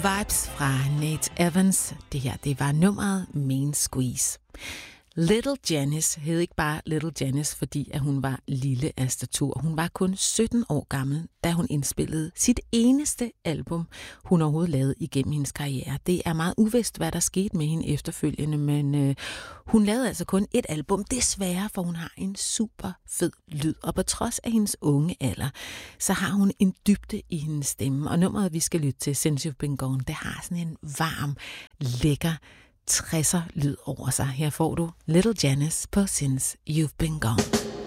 Vibes fra Nate Evans. Det her, det var nummeret Main Squeeze. Little Janice hed ikke bare Little Janice, fordi at hun var lille af statur. Hun var kun 17 år gammel, da hun indspillede sit eneste album, hun overhovedet lavede igennem hendes karriere. Det er meget uvist, hvad der skete med hende efterfølgende, men hun lavede altså kun et album, desværre, for hun har en super fed lyd. Og på trods af hendes unge alder, så har hun en dybde i hendes stemme. Og nummeret, vi skal lytte til, Since You've Been Gone, det har sådan en varm, lækker 60'er lyd over sig. Her får du Little Janice på Since You've Been Gone.